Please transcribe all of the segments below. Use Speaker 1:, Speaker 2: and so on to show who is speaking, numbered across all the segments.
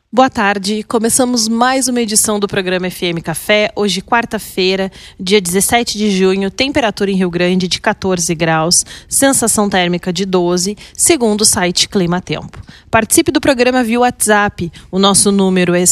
Speaker 1: Boa tarde, começamos mais uma edição do programa FM Café, hoje quarta-feira, dia 17 de junho, temperatura em Rio Grande de 14 graus, sensação térmica de 12, segundo o site Clima Tempo. Participe do programa via WhatsApp, o nosso número é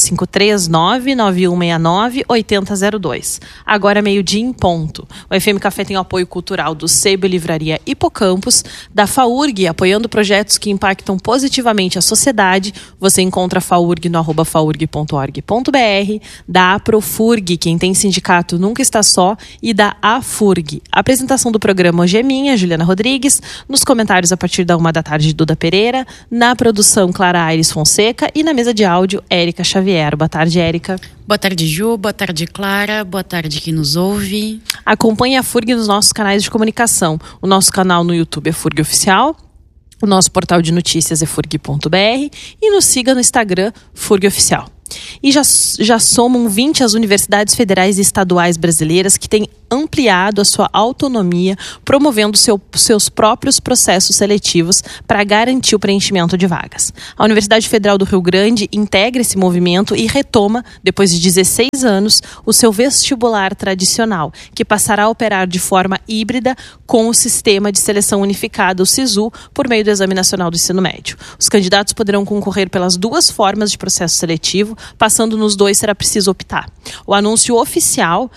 Speaker 1: 539-9169-8002. Agora meio-dia em ponto. O FM Café tem o apoio cultural do Sebo Livraria Hipocampus, da FAURG, apoiando projetos que impactam positivamente a sociedade. Você encontra a FAURG no @faurg.org.br, da Aprofurg, quem tem sindicato nunca está só, e da AFURG. A apresentação do programa hoje é minha, Juliana Rodrigues, nos comentários a partir da 13h, Duda Pereira, na produção Clara Aires Fonseca e na mesa de áudio, Érica Xavier. Boa tarde, Érica.
Speaker 2: Boa tarde, Ju. Boa tarde, Clara. Boa tarde quem nos ouve.
Speaker 1: Acompanhe a FURG nos nossos canais de comunicação. O nosso canal no YouTube é FURG Oficial. O nosso portal de notícias é furg.br e nos siga no Instagram, FURG Oficial. E já somam 20 as universidades federais e estaduais brasileiras que têm ampliado a sua autonomia, promovendo seus próprios processos seletivos para garantir o preenchimento de vagas. A Universidade Federal do Rio Grande integra esse movimento e retoma, depois de 16 anos, o seu vestibular tradicional, que passará a operar de forma híbrida com o Sistema de Seleção Unificada, o SISU, por meio do Exame Nacional do Ensino Médio. Os candidatos poderão concorrer pelas duas formas de processo seletivo, passando nos dois será preciso optar. O anúncio oficial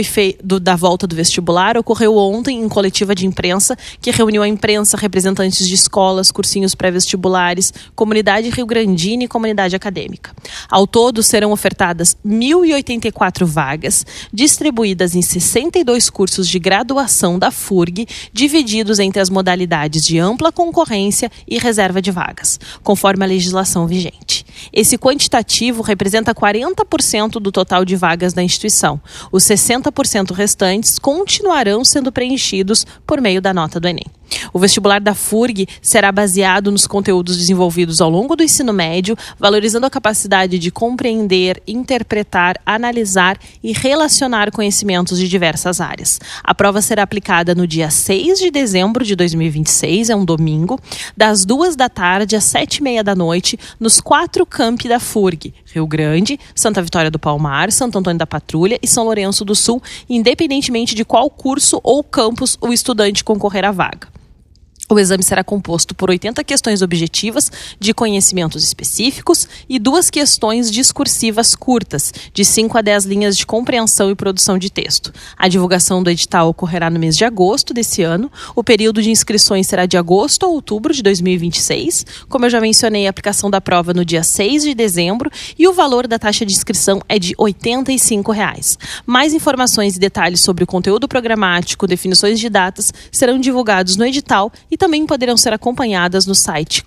Speaker 1: da volta do vestibular ocorreu ontem em coletiva de imprensa que reuniu a imprensa, representantes de escolas, cursinhos pré-vestibulares, comunidade rio-grandina e comunidade acadêmica. Ao todo serão ofertadas 1.084 vagas, distribuídas em 62 cursos de graduação da FURG, divididos entre as modalidades de ampla concorrência e reserva de vagas, conforme a legislação vigente. Esse quantitativo representa 40% do total de vagas da instituição. Os 60% restantes continuarão sendo preenchidos por meio da nota do Enem. O vestibular da FURG será baseado nos conteúdos desenvolvidos ao longo do ensino médio, valorizando a capacidade de compreender, interpretar, analisar e relacionar conhecimentos de diversas áreas. A prova será aplicada no dia 6 de dezembro de 2026, é um domingo, das 14h às 19h30, nos 4 campi da FURG: Rio Grande, Santa Vitória do Palmar, Santo Antônio da Patrulha e São Lourenço do Sul, independentemente de qual curso ou campus o estudante concorrer à vaga. O exame será composto por 80 questões objetivas de conhecimentos específicos e 2 questões discursivas curtas, de 5 a 10 linhas de compreensão e produção de texto. A divulgação do edital ocorrerá no mês de agosto desse ano. O período de inscrições será de agosto a outubro de 2026. Como eu já mencionei, a aplicação da prova no dia 6 de dezembro e o valor da taxa de inscrição é de R$ 85. Mais informações e detalhes sobre o conteúdo programático, definições de datas, serão divulgados no edital e também poderão ser acompanhadas no site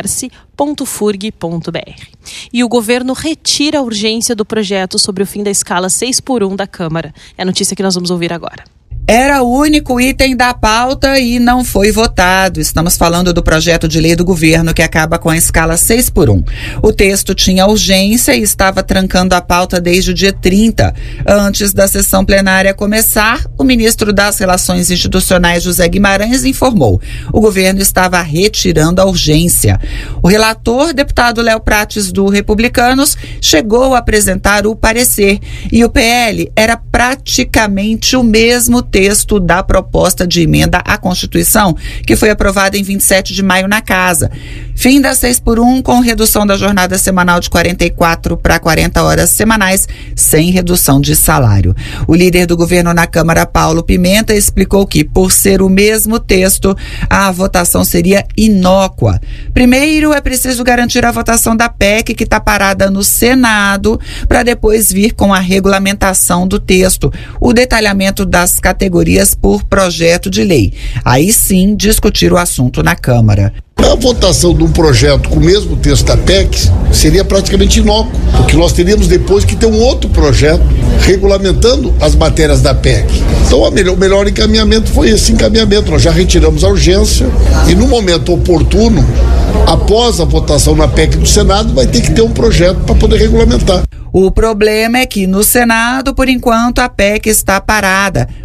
Speaker 1: coperse.furg.br. E o governo retira a urgência do projeto sobre o fim da escala 6x1 da Câmara. É a notícia que nós vamos ouvir agora.
Speaker 3: Era o único item da pauta e não foi votado. Estamos falando do projeto de lei do governo que acaba com a escala 6x1. O texto tinha urgência e estava trancando a pauta desde o dia 30. Antes da sessão plenária começar, o ministro das Relações Institucionais, José Guimarães, informou: o governo estava retirando a urgência. O relator, deputado Léo Prates, do Republicanos, chegou a apresentar o parecer e o PL era praticamente o mesmo texto da proposta de emenda à Constituição, que foi aprovada em 27 de maio na Casa. Fim da 6x1 com redução da jornada semanal de 44 para 40 horas semanais, sem redução de salário. O líder do governo na Câmara, Paulo Pimenta, explicou que, por ser o mesmo texto, a votação seria inócua. Primeiro, é preciso garantir a votação da PEC, que está parada no Senado, para depois vir com a regulamentação do texto, o detalhamento das categorias por projeto de lei. Aí sim, discutir o assunto na Câmara.
Speaker 4: A votação de um projeto com o mesmo texto da PEC seria praticamente inócuo, porque nós teríamos depois que ter um outro projeto regulamentando as matérias da PEC. Então o melhor encaminhamento foi esse encaminhamento. Nós já retiramos a urgência e no momento oportuno, após a votação na PEC do Senado, vai ter que ter um projeto para poder regulamentar.
Speaker 3: O problema é que no Senado, por enquanto, a PEC está parada,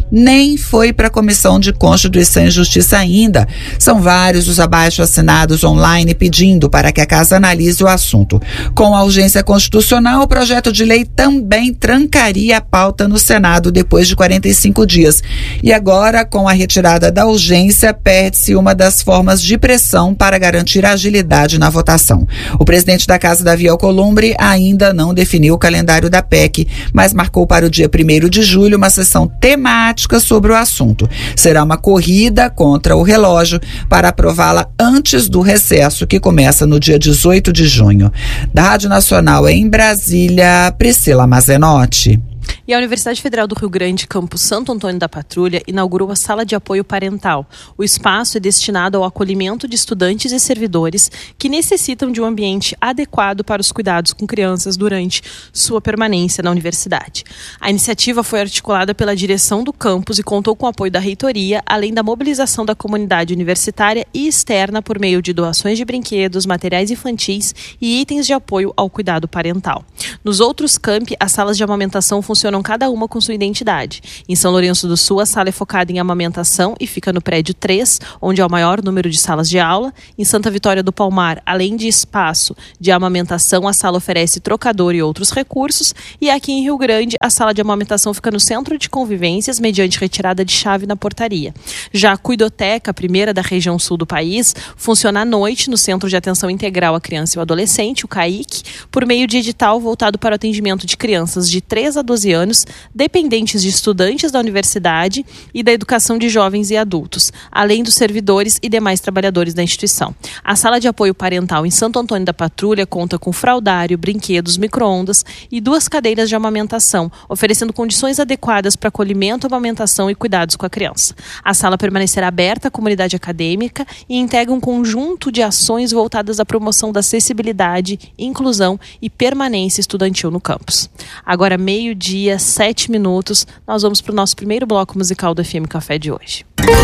Speaker 3: nem foi para a Comissão de Constituição e Justiça ainda. São vários os abaixo-assinados online pedindo para que a Casa analise o assunto. Com a urgência constitucional, o projeto de lei também trancaria a pauta no Senado depois de 45 dias. E agora, com a retirada da urgência, perde-se uma das formas de pressão para garantir agilidade na votação. O presidente da Casa, Davi Alcolumbre, ainda não definiu o calendário da PEC, mas marcou para o dia 1º de julho uma sessão temática sobre o assunto. Será uma corrida contra o relógio para aprová-la antes do recesso, que começa no dia 18 de junho. Da Rádio Nacional em Brasília, Priscila Mazenotti.
Speaker 1: E a Universidade Federal do Rio Grande, campus Santo Antônio da Patrulha, inaugurou a Sala de Apoio Parental. O espaço é destinado ao acolhimento de estudantes e servidores que necessitam de um ambiente adequado para os cuidados com crianças durante sua permanência na universidade. A iniciativa foi articulada pela direção do campus e contou com o apoio da reitoria, além da mobilização da comunidade universitária e externa por meio de doações de brinquedos, materiais infantis e itens de apoio ao cuidado parental. Nos outros campi, as salas de amamentação funcionam cada uma com sua identidade. Em São Lourenço do Sul, a sala é focada em amamentação e fica no prédio 3, onde há o maior número de salas de aula. Em Santa Vitória do Palmar, além de espaço de amamentação, a sala oferece trocador e outros recursos. E aqui em Rio Grande, a sala de amamentação fica no centro de convivências, mediante retirada de chave na portaria. Já a Cuidoteca, a primeira da região sul do país, funciona à noite no Centro de Atenção Integral à Criança e ao Adolescente, o CAIC, por meio de edital voltado para o atendimento de crianças de 3 a 12 anos, dependentes de estudantes da universidade e da educação de jovens e adultos, além dos servidores e demais trabalhadores da instituição. A Sala de Apoio Parental em Santo Antônio da Patrulha conta com fraldário, brinquedos, micro-ondas e 2 cadeiras de amamentação, oferecendo condições adequadas para acolhimento, amamentação e cuidados com a criança. A sala permanecerá aberta à comunidade acadêmica e integra um conjunto de ações voltadas à promoção da acessibilidade, inclusão e permanência estudantil no campus. Agora, 12:07, nós vamos para o nosso primeiro bloco musical do FM Café de hoje.